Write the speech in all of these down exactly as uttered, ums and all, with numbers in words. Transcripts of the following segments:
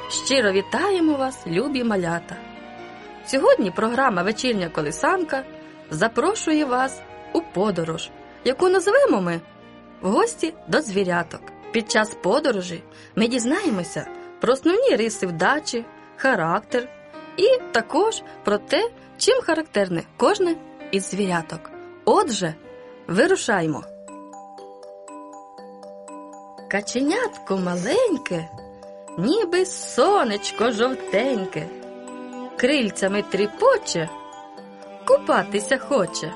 Щиро вітаємо вас, любі малята! Сьогодні програма «Вечірня колисанка» запрошує вас у подорож, яку назвемо ми «В гості до звіряток». Під час подорожі ми дізнаємося про основні риси вдачі, характер і також про те, чим характерне кожне із звіряток. Отже, вирушаймо! Каченятко маленьке, ніби сонечко жовтеньке, крильцями тріпоче, купатися хоче.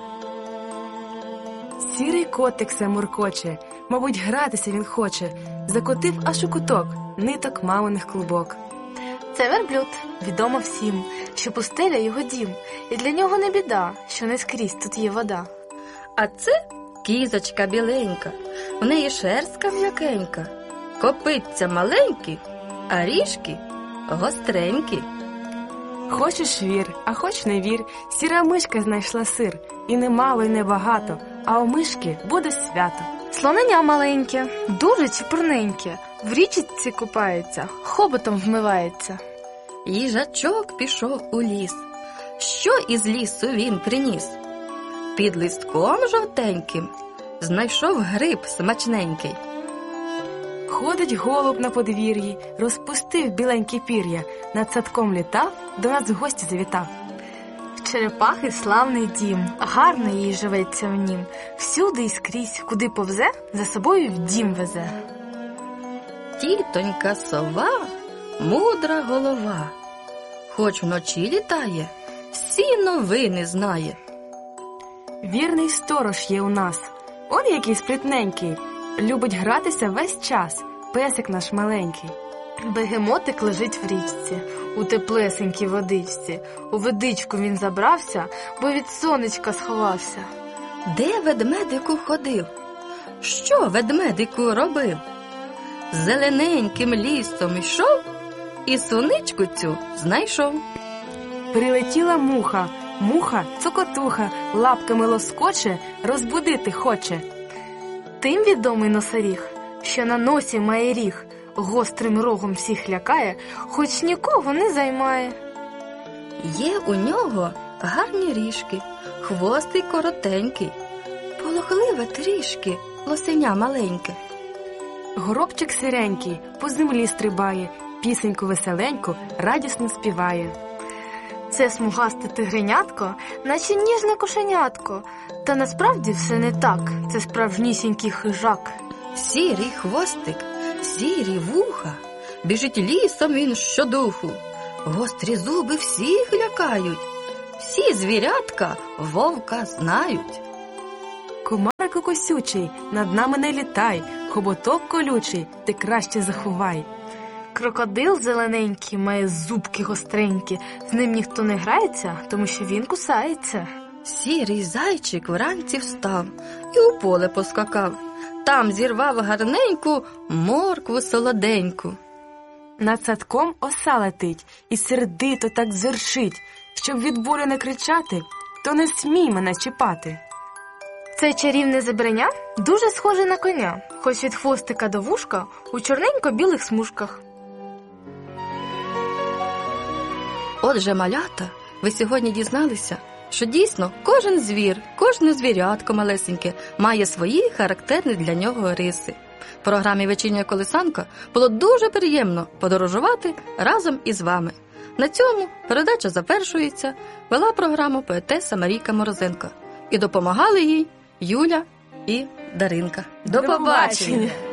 Сірий котик се муркоче, мабуть, гратися він хоче, закотив аж у куток ниток маминих клубок. Це верблюд, відомо всім, що пустеля його дім, і для нього не біда, що не скрізь тут є вода. А це кізочка біленька, в неї шерстка м'якенька, копитця маленькі, а ріжки гостренькі. Хочеш вір, а хоч не вір, сіра мишка знайшла сир, і немало, і небагато, а у мишки буде свято. Слоненя маленьке, дуже чепурненьке, в річці купається, хоботом вмивається. Їжачок пішов у ліс. Що із лісу він приніс? Під листком жовтеньким знайшов гриб смачненький. Ходить голуб на подвір'ї, розпустив біленькі пір'я, над садком літав, до нас в гості завітав. В черепахи славний дім, гарно їй живеться в нім, всюди і скрізь, куди повзе, за собою в дім везе. Тітонька сова, мудра голова, хоч вночі літає, всі новини знає. Вірний сторож є у нас, он який спритненький, любить гратися весь час, песик наш маленький. Бегемотик лежить в річці, у теплесенькій водичці. У водичку він забрався, бо від сонечка сховався. Де ведмедику ходив? Що ведмедику робив? Зелененьким лісом йшов і суничку цю знайшов. Прилетіла муха, муха, цокотуха, лапками лоскоче, розбудити хоче. Тим відомий носоріг, що на носі має ріг, гострим рогом всіх лякає, хоч нікого не займає. Є у нього гарні ріжки, хвостик коротенький, полохливе трішки, лосеня маленьке. Горобчик сиренький по землі стрибає, пісеньку веселеньку радісно співає. Це смугасте тигренятко, наче ніжне кошенятко. Та насправді все не так, це справжнісінький хижак. Сірий хвостик, сірі вуха, біжить лісом він щодуху. Гострі зуби всіх лякають, всі звірятка вовка знають. Комарику косючий, над нами не літай, хоботок колючий, ти краще заховай. Крокодил зелененький має зубки гостренькі, з ним ніхто не грається, тому що він кусається. Сірий зайчик вранці встав і у поле поскакав. Там зірвав гарненьку моркву солоденьку. Над садком оса летить і сердито так зиршить. Щоб від болю не кричати, то не смій мене чіпати. Це чарівне зебреня дуже схоже на коня, хоч від хвостика до вушка у чорненько-білих смужках. Отже, малята, ви сьогодні дізналися, що дійсно кожен звір, кожне звірятко малесеньке має свої характерні для нього риси. В програмі «Вечірня колисанка» було дуже приємно подорожувати разом із вами. На цьому передача завершується. Вела програму поетеса Марійка Морозенко. І допомагали їй Юля і Даринка. До побачення!